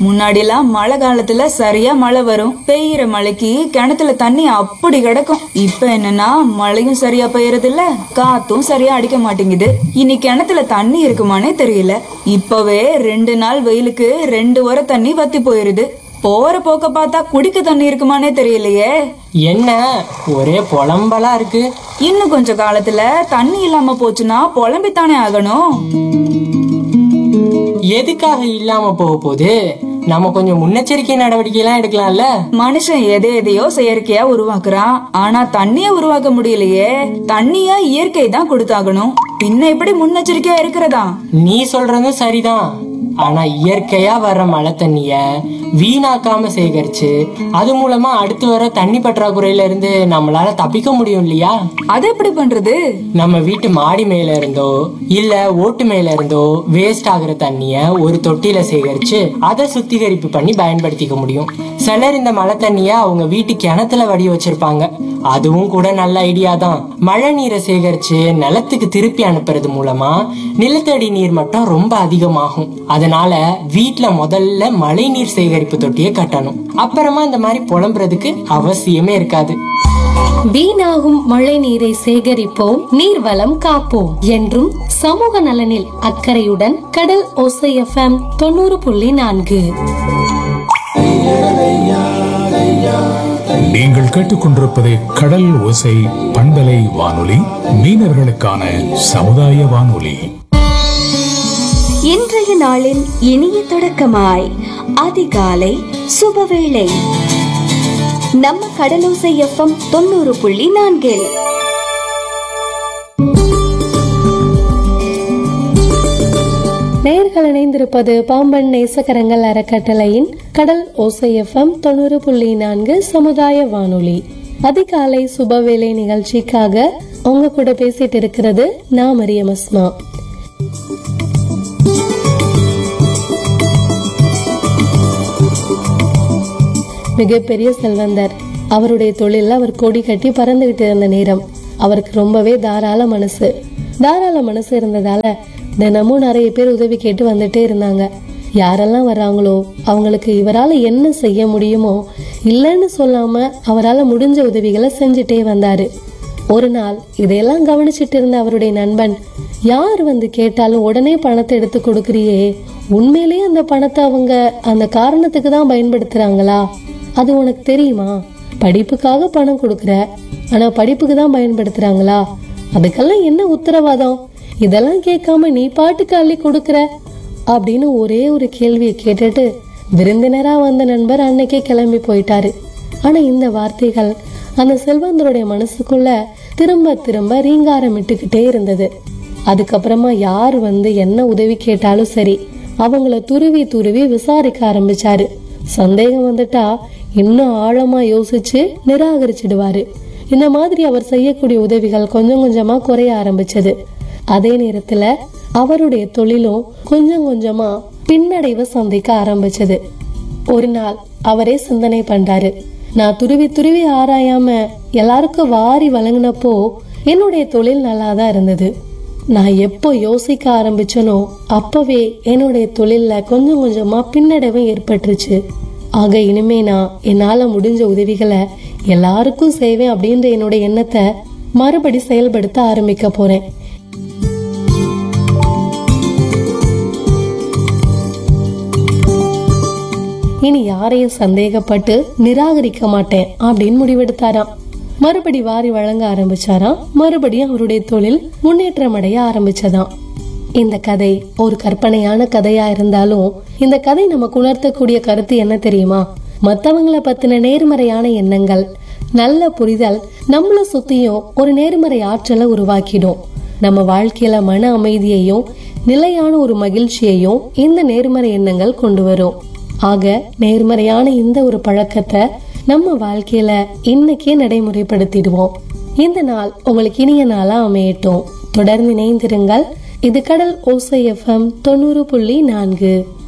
முன்னாடிலாம் மழை காலத்துல சரியா மழை வரும், பெய்யுற மழைக்கு கிணத்துல தண்ணி அப்படி கிடக்கும். இப்ப என்னன்னா மழையும் சரியா பெய்யறது இல்ல, காத்தும் சரியா அடிக்க மாட்டேங்குது. இனி கிணத்துல தண்ணி இருக்குமானே தெரியல. இப்பவே 2 நாள் வெயிலுக்கு 2 வர தண்ணி வத்தி போயிருது. போற போக்க பார்த்தா குடிக்க தண்ணி இருக்குமானே தெரியலையே. என்ன ஒரே புலம்பலா இருக்கு. இன்னும் கொஞ்ச காலத்துல தண்ணி இல்லாம போச்சுன்னா புலம்பித்தானே ஆகணும். எதுக்காக இல்லாம போக போகுது? நம்ம கொஞ்சம் முன்னெச்சரிக்கை நடவடிக்கை எல்லாம் எடுக்கலாம்ல. மனுஷன் எதையோ செயற்கையா உருவாக்குறான், ஆனா தண்ணிய உருவாக்க முடியலையே. தண்ணிய இயற்கை தான் கொடுத்தாகணும், பின்ன எப்படி முன்னெச்சரிக்கையா இருக்கிறதா? நீ சொல்றதும் சரிதான். ஆனா இயற்கையா வர்ற மழை தண்ணிய வீணாக்காம சேகரிச்சு அது மூலமா அடுத்து வர தண்ணி பற்றாக்குறையில இருந்து நம்மளால தப்பிக்க முடியும் இல்லையா? அது எப்படி பண்றது? நம்ம வீட்டு மாடி மேல இருந்தோ இல்ல ஓட்டு மேல இருந்தோ வேஸ்ட் ஆகுற தண்ணிய ஒரு தொட்டியில சேகரிச்சு அதை சுத்திகரிப்பு பண்ணி பயன்படுத்திக்க முடியும். சிலர் இந்த மழை தண்ணிய அவங்க வீட்டு கிணத்துல வடி வச்சிருப்பாங்க. அதுவும் கூட நல்ல ஐடியா தான். மழை நீரை சேகரிச்சு நிலத்துக்கு திருப்பி அனுப்புறது மூலமா நிலத்தடி நீர் மட்டம் ரொம்ப அதிகமாகும். அதனால வீட்டுல முதல்ல மழை நீர் சேகரிப்பு தொட்டியை கட்டணும். அப்புறமா இந்த மாதிரி புலம்புறதுக்கு அவசியமே இருக்காது. வீணாகும் மழை நீரை சேகரிப்போம், நீர்வளம் காப்போம் என்றும் சமூக நலனில் அக்கறையுடன் கடல் ஓசை FM 90.4. நீங்கள் கேட்டுக்கொண்டிருப்பது கடல் ஓசை பண்பலை வானொலி, மீனவர்களுக்கான சமுதாய வானொலி. இன்றைய நாளின் இனிய தொடக்கமாய் அதிகாலை சுபவேளை நம்ம கடலோசை FM 90.4. நேயர்கள் இணைந்திருப்பது பாம்பன் நேசகரங்கள் அறக்கட்டளையின் கடல் ஓசை FM 90.4 சமுதாய வானொலி. அதிகாலை சுபவேளை நிகழ்ச்சிக்காக உங்க கூட பேசிட்டு இருக்கிறது நான் மரியம் அஸ்மா. மிகப்பெரிய செல்வந்தர். அவருடைய தொழில அவர் கொடி கட்டி பறந்துகிட்டு இருந்த நேரம். அவருக்கு ரொம்பவே தாராள மனசு இருந்ததால தினமும் நிறைய பேர் உதவி கேட்டு வந்துட்டே இருந்தாங்க. யாரெல்லாம் வர்றாங்களோ அவங்களுக்கு இவரால் என்ன செய்ய முடியுமோ இல்லைன்னு சொல்லாம அவரால் முடிஞ்ச உதவிகளை செஞ்சுட்டே வந்தாரு. ஒரு நாள் இதையெல்லாம் கவனிச்சுட்டு இருந்த அவருடைய நண்பன், யார் வந்து கேட்டாலும் உடனே பணத்தை எடுத்து கொடுக்கறியே, உண்மையிலேயே அந்த பணத்தை அவங்க அந்த காரணத்துக்கு தான் பயன்படுத்துறாங்களா? அது உனக்கு தெரியுமா? படிப்புக்காக பணம் கொடுக்கற, ஆனா படிப்புக்கு தான் பயன்படுத்துறாங்களா? அதுக்கெல்லாம் என்ன உத்தரவாதம்? இதெல்லாம் கேட்காம நீ பாட்டுக்கு அள்ளி கொடுக்கற அப்படின்னு ஒரே ஒரு கேள்வியை கேட்டுட்டு விருந்தினரா வந்த நண்பர் அன்னைக்கே கிளம்பி போயிட்டாரு. ஆனா இந்த வார்த்தைகள் அந்த செல்வந்தருடைய மனசுக்குள்ள திரும்ப திரும்ப ரீங்காரமிட்டுக்கிட்டே இருந்தது. அதுக்கப்புறமா யார் வந்து என்ன உதவி கேட்டாலும் சரி அவங்கள துருவி துருவி விசாரிக்க ஆரம்பிச்சாரு. சந்தேகம் வந்துட்டா இன்னும் ஆழமா யோசிச்சு நிராகரிச்சிடுவாரு. இந்த மாதிரி அவர் செய்யக்கூடிய உதவிகள் கொஞ்சம் கொஞ்சமா குறைய ஆரம்பிச்சது. அதே நேரத்துல அவருடைய தொழிலும் கொஞ்சம் கொஞ்சமா பின்னடைவை சந்திக்க ஆரம்பிச்சது. ஒரு நாள் அவரே சிந்தனை பண்றாரு, நான் துருவி துருவி ஆராயாம எல்லாருக்கும் வாரி வழங்கினப்போ என்னுடைய தொழில் நல்லாதான் இருந்தது. நான் எப்போ யோசிக்க ஆரம்பிச்சனோ அப்பவே என்னுடைய தொழில்ல கொஞ்சம் கொஞ்சமா பின்னடைவு ஏற்பட்டுருச்சு. ஆக இனிமே நான் என்னால முடிஞ்ச உதவிகளை எல்லாருக்கும் செய்வேன் அப்படின்ற என்னோட எண்ணத்தை மறுபடி செயல்படுத்த ஆரம்பிக்க போறேன். இனி யாரையும் சந்தேகப்பட்டு நிராகரிக்க மாட்டேன் அப்படின்னு முடிவெடுத்தாராம். மறுபடி வாரி வழங்க ஆரம்பிச்சாராம். மறுபடியும் அவருடைய தொழில் முன்னேற்றம் அடைய ஆரம்பிச்சதாம். இந்த கதை ஒரு கற்பனையான கதையா இருந்தாலும் இந்த கதை நமக்கு உணர்த்தக்கூடிய கருத்து என்ன தெரியுமா? மத்தவங்களை பத்தின நேர்மறையான எண்ணங்கள், நல்ல புரிதல் நம்மள சுத்தியும் ஒரு நேர்மறை ஆற்றலை உருவாக்கிடும். நம்ம வாழ்க்கையில மன அமைதியையும் நிலையான ஒரு மகிழ்ச்சியையும் இந்த நேர்மறை எண்ணங்கள் கொண்டு வரும். ஆக நேர்மறையான இந்த ஒரு பழக்கத்தை நம்ம வாழ்க்கையில இன்னைக்கே நடைமுறைப்படுத்திடுவோம். இந்த நாள் உங்களுக்கு இனிய நாளா அமையட்டும். தொடர்ந்து இணைந்திருங்கள். இது கடல் ஓசை FM 90.4.